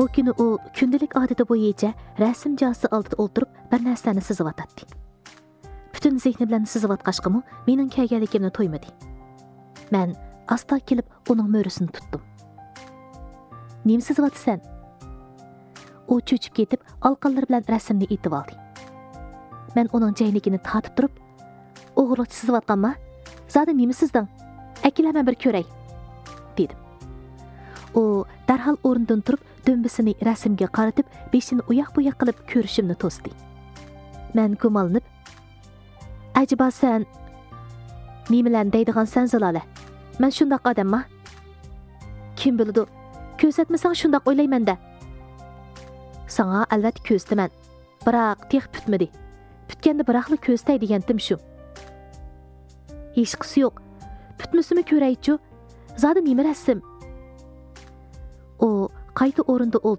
Bu kuni u kundalik odati bo'yicha rasm josi oldida o'ltirib bir narsani sizyotdi. Butun zehni bilan sizyotqashqimi, mening kelganligimni to'ymadi. Men asta kelib uning mo'risini tutdim. Nima sizyotsan? U cho'chib ketib, olqonlar bilan rasmni etib oldi. Men uning jaynigini tatib turib, o'g'irlikcha sizyotganma? Zada nima sizding? Akilama bir ko'ray, dedim. U darhol o'rnidan turib, do'mbisini rasmga qaratib, beshini uyoq-buyoq qilib ko'rishimni to'sdi. Men gumonlanib, "Ajaba sen nimalarni deydigansan Zalola? Men shundoq odamma? Kim biladi? Ko'rsatmasang shundoq o'ylayman-da." "Sana albatta ko'rsaman, biroq tex bitmadi. Bitganda biroqli ko'rsatay degandim shu." "Hech qisi yo'q. Bitmasimi ko'raychi? Zada nima rasm?" U qayta o'rinda